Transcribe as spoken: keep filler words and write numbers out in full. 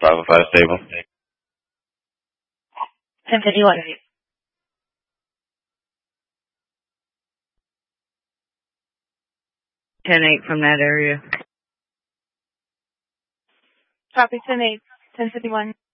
five oh five stable. ten fifty-one. ten eight from that area. Copy ten eight, ten fifty-one.